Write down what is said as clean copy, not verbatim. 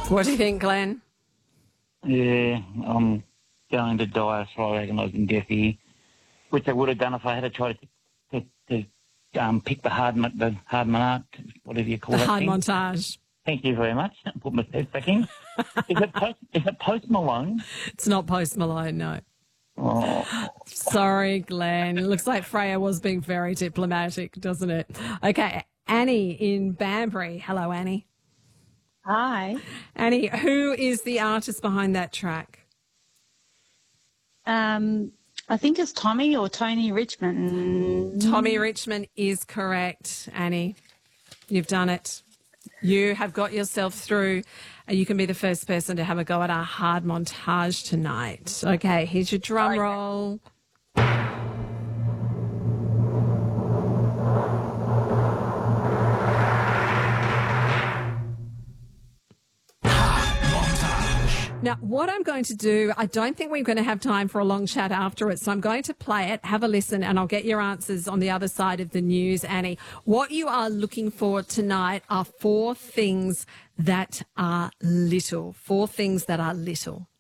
What do you think, Glenn? Yeah, I'm going to die of thyroid agonising death here, which I would have done if I had tried to pick the hard monarch, whatever you call The that hard thing. montage. Thank you very much. Put my test back in. Is it Post Malone? It's not Post Malone, no. Oh. Sorry, Glenn. It looks like Freya was being very diplomatic, doesn't it? Okay, Annie in Banbury. Hello, Annie. Hi. Annie, who is the artist behind that track? I think it's Tommy or Tony Richmond. Tommy Richmond is correct, Annie. You've done it. You have got yourself through. You can be the first person to have a go at our hard montage tonight. Okay, here's your drum roll. Now, what I'm going to do, I don't think we're going to have time for a long chat after it, so I'm going to play it, have a listen, and I'll get your answers on the other side of the news, Annie. What you are looking for tonight are 4 things that are little. 4 things that are little.